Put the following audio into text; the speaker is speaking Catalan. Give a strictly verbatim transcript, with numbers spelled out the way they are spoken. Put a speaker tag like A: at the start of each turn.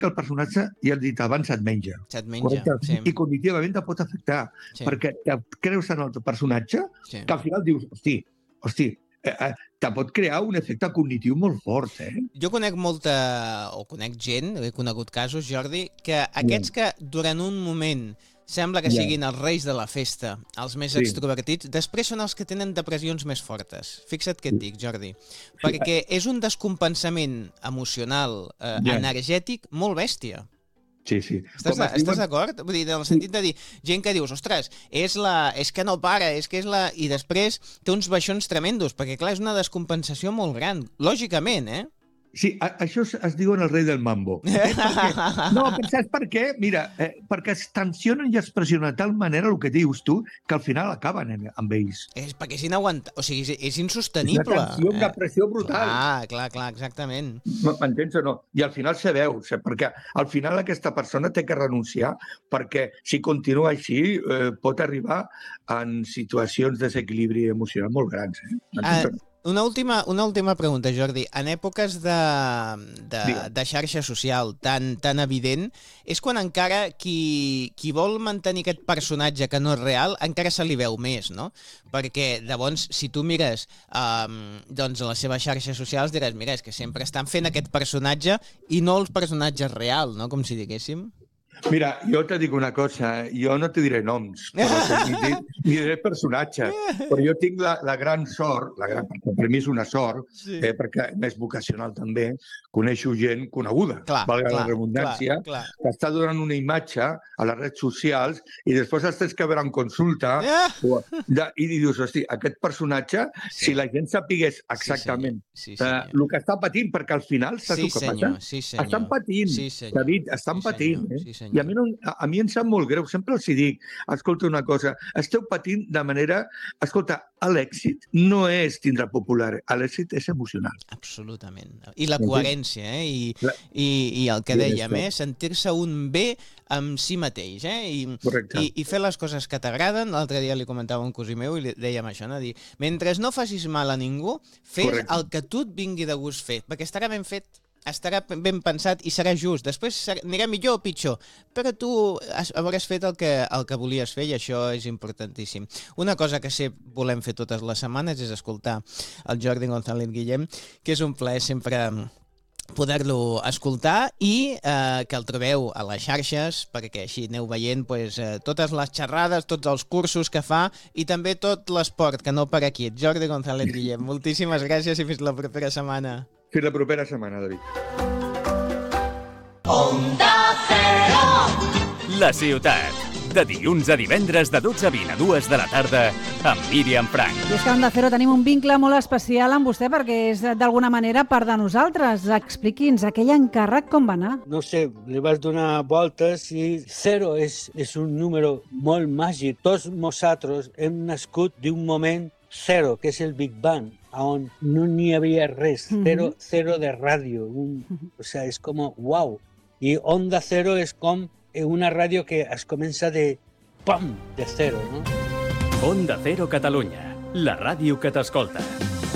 A: que el personatge, ja he dit abans, et menja.
B: Se't menja, sí.
A: I cognitivament te pot afectar, sí. perquè te creus en el teu personatge, sí. que al final dius, hosti, hosti, eh, eh, te pot crear un efecte cognitiu molt fort, eh?
B: Jo conec molta, o conec gent, he conegut casos, Jordi, que aquests yeah. que durant un moment sembla que yeah. siguin els reis de la festa, els més sí. extrovertits, després són els que tenen depressions més fortes. Fixa't què et dic, Jordi. Sí. Perquè és un descompensament emocional, eh, yeah. energètic, molt bèstia.
A: Sí, sí.
B: Estàs, estàs d'acord? Vull dir, en el sentit de dir, gent que dius, ostres, és, la, és que no para, és que és la... I després té uns baixons tremendos, perquè clar, és una descompensació molt gran, lògicament, eh?
A: Sí, a, això es, es diuen el rei del mambo. Eh? Perquè, no, saps per què? Mira, eh, perquè es tensionen i es pressionen de tal manera el que dius tu que al final acaben en, amb ells.
B: És perquè és inaguantable, o sigui, és, és insostenible.
A: Una tensió, una pressió brutal.
B: Ah, clar, clar, exactament.
A: M'entens o no? I al final se veu, perquè al final aquesta persona té que renunciar perquè si continua així eh, pot arribar en situacions de desequilibri emocional molt grans. Eh?
B: Ah, Una última, una última pregunta, Jordi. En èpoques de, de, de xarxa social tan, tan evident, és quan encara qui, qui vol mantenir aquest personatge que no és real, encara se li veu més, no? Perquè, llavors, si tu mires um, doncs, les seves xarxes socials, diràs, mira, és que sempre estan fent aquest personatge i no el personatge real, no? Com si diguéssim.
A: Mira, jo te dic una cosa, jo no te diré noms, però ni, ni diré personatges, però jo tinc la, la gran sort, la gran, perquè per mi és una sort, sí. eh, perquè més vocacional també, coneixo gent coneguda, clar, valga clar, la redundància, clar, clar. que està donant una imatge a les redes socials i després els tens que veure en consulta yeah. o, de, i dius, hosti, aquest personatge, sí. si la gent sapigués exactament sí, sí, sí, eh, el que està patint, perquè al final saps
B: sí,
A: el que
B: senyor,
A: passa?
B: Sí,
A: estan patint,
B: sí,
A: David, estan
B: sí,
A: patint.
B: Senyor,
A: eh?
B: sí,
A: I a mi, no, a mi em sap molt greu, sempre els dic, escolta una cosa, esteu patint de manera... Escolta, l'èxit no és tindre popular, l'èxit és emocional.
B: Absolutament. I la coherència, eh? I, la... i, i el que dèiem, eh? Sentir-se un bé amb si mateix, eh? I, i, i fer les coses que t'agraden. L'altre dia li comentava un cosí meu i li dèiem això, no? Dir, mentre no facis mal a ningú, fes Correcte. el que tu et vingui de gust fer, perquè estarà ben fet, estarà ben pensat i serà just. Després anirà millor o pitjor, però tu hauràs fet el que, el que volies fer i això és importantíssim. Una cosa que sí volem fer totes les setmanes és escoltar el Jordi González Guillem, que és un plaer sempre poder-lo escoltar i eh, que el trobeu a les xarxes perquè així aneu veient pues, eh, totes les xerrades, tots els cursos que fa i també tot l'esport que no per aquí. Jordi González Guillem, moltíssimes gràcies i fins la propera setmana.
A: Fins la propera setmana, David.
C: Onda Cero!
D: La ciutat. De dilluns a divendres de dotze a vint a dues de la tarda amb Míriam Frank.
E: I és que a Onda Cero tenim un vincle molt especial amb vostè perquè és d'alguna manera part de nosaltres. Expliqui'ns, aquell encàrrec com va anar?
F: No sé, li vas donar voltes i zero és, és un número molt màgic. Tots nosaltres hem nascut d'un moment zero, que és el Big Bang, on no n'hi havia res, zero, zero de ràdio. Un, o sea, és com, wow. I Onda Cero és com una ràdio que es comença de pam, de zero, no?
D: Onda Cero Catalunya, la ràdio que t'escolta.